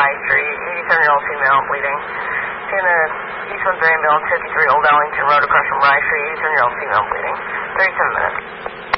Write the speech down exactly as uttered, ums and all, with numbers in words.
High Street, eighty-seven-year-old female bleeding. Seeing the East one three ambulance, fifty-three Old Ellington Road across from High Street, eighty-seven-year-old female bleeding. thirty-seven minutes.